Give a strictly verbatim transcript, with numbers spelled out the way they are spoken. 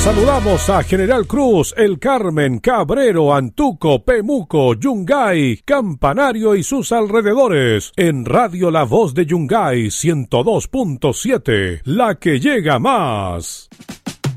Saludamos a General Cruz, El Carmen, Cabrero, Antuco, Pemuco, Yungay, Campanario y sus alrededores. En Radio La Voz de Yungay ciento dos punto siete, la que llega más.